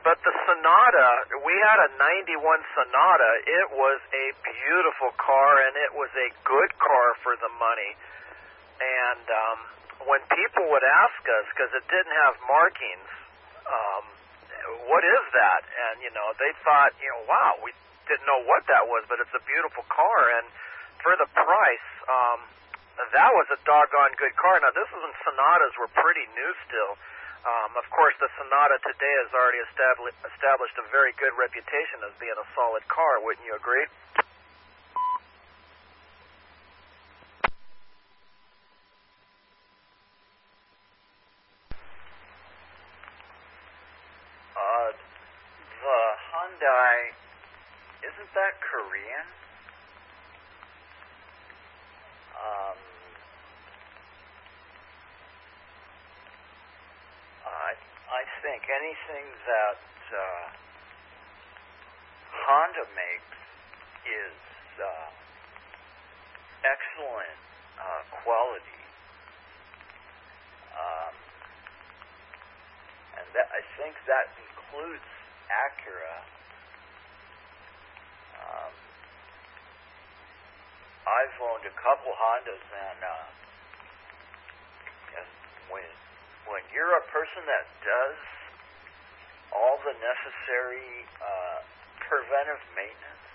but the Sonata, we had a 91 Sonata. It was a beautiful car, and it was a good car for the money. And when people would ask us, because it didn't have markings, what is that? And, they thought, wow, we didn't know what that was, but it's a beautiful car. And for the price, that was a doggone good car. Now, this is when Sonatas were pretty new still. Of course, the Sonata today has already established a very good reputation as being a solid car. Wouldn't you agree? The Hyundai, isn't that Korean? I think anything that Honda makes is excellent quality. And I think that includes Acura. I've owned a couple Hondas, and when you're a person that does all the necessary preventive maintenance,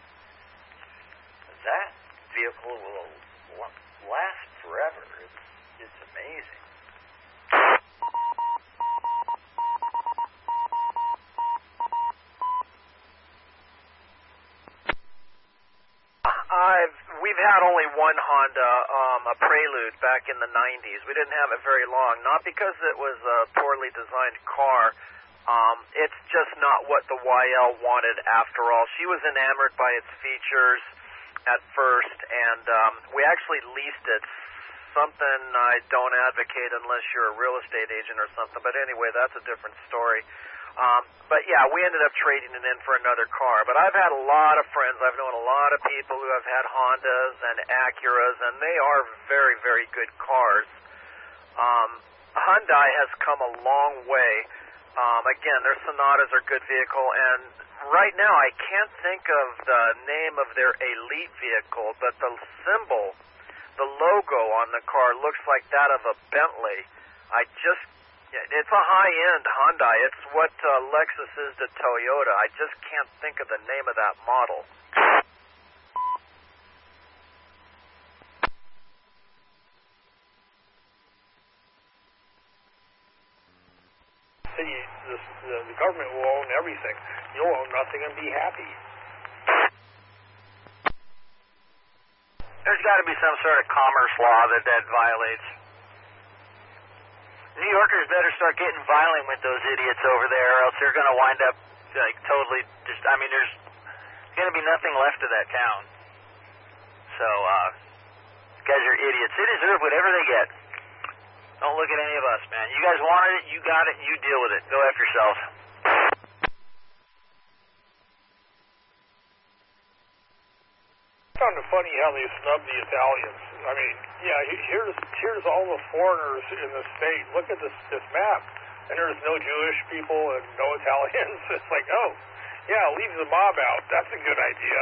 that vehicle will last forever. It's amazing. We've had only one Honda, a Prelude, back in the 90s. We didn't have it very long, not because it was a poorly designed car. It's just not what the YL wanted after all. She was enamored by its features at first, and we actually leased it. Something I don't advocate unless you're a real estate agent or something, but anyway, that's a different story. But yeah, we ended up trading it in for another car. But I've had a lot of friends. I've known a lot of people who have had Hondas and Acuras, and they are very, very good cars. Hyundai has come a long way. Again, their Sonatas are a good vehicle, and right now I can't think of the name of their elite vehicle, but the symbol, the logo on the car looks like that of a Bentley. It's a high-end Hyundai. It's what Lexus is to Toyota. I just can't think of the name of that model. The government will own everything. You'll own nothing and be happy. There's got to be some sort of commerce law that violates. New Yorkers better start getting violent with those idiots over there, or else they're going to wind up totally there's going to be nothing left of that town. So, guys are idiots. They deserve whatever they get. Don't look at any of us, man. You guys wanted it, you got it, you deal with it. Go after yourselves. It's kind of funny how they snub the Italians. I mean, yeah, here's all the foreigners in the state. Look at this map, and there's no Jewish people and no Italians. It's like, oh, yeah, leave the mob out. That's a good idea.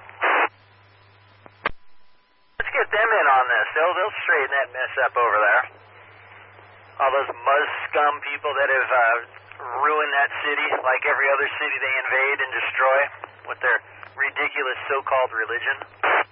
Let's get them in on this. They'll straighten that mess up over there. All those Muzz scum people that have ruined that city like every other city they invade and destroy with their ridiculous so-called religion.